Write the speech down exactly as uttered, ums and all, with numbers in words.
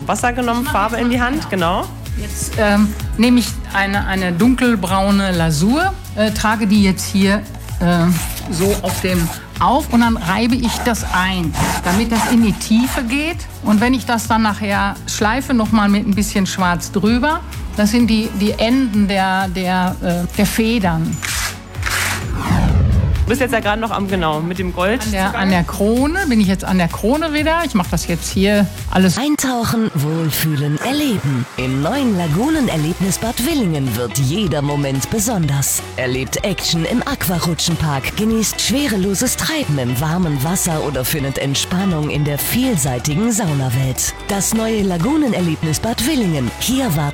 Wasser genommen, Farbe in die Hand, genau. Jetzt ähm, nehme ich eine, eine dunkelbraune Lasur, äh, trage die jetzt hier äh, so auf dem auf und dann reibe ich das ein, damit das in die Tiefe geht. Und wenn ich das dann nachher schleife, nochmal mit ein bisschen Schwarz drüber, das sind die, die Enden der, der, äh, der Federn. Du bist jetzt ja gerade noch am, genau, mit dem Gold. An der, an der Krone, bin ich jetzt an der Krone wieder. Ich mache das jetzt hier alles. Eintauchen, wohlfühlen, erleben. Im neuen Lagunenerlebnisbad Willingen wird jeder Moment besonders. Erlebt Action im Aquarutschenpark, genießt schwereloses Treiben im warmen Wasser oder findet Entspannung in der vielseitigen Saunawelt. Das neue Lagunenerlebnisbad Willingen. Hier warten